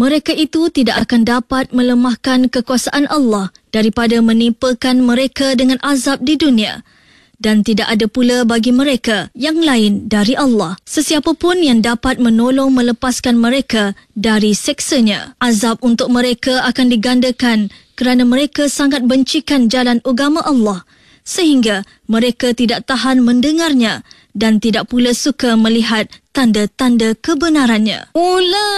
mereka itu tidak akan dapat melemahkan kekuasaan Allah daripada menimpakan mereka dengan azab di dunia. Dan tidak ada pula bagi mereka yang lain dari Allah, sesiapa pun yang dapat menolong melepaskan mereka dari seksanya. Azab untuk mereka akan digandakan kerana mereka sangat bencikan jalan agama Allah, sehingga mereka tidak tahan mendengarnya dan tidak pula suka melihat tanda-tanda kebenarannya.